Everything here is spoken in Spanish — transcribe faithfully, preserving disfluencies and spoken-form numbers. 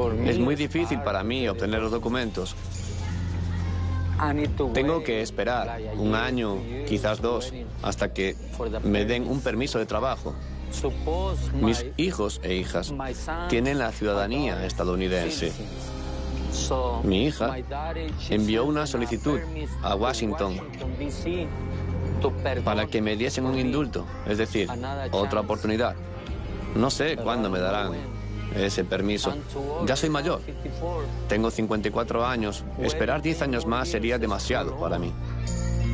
Es muy difícil para mí obtener los documentos. Tengo que esperar un año, quizás dos, hasta que me den un permiso de trabajo. Mis hijos e hijas tienen la ciudadanía estadounidense. Mi hija envió una solicitud a Washington para que me diesen un indulto, es decir, otra oportunidad. No sé cuándo me darán ese permiso. Ya soy mayor. Tengo cincuenta y cuatro años. Esperar diez años más sería demasiado para mí.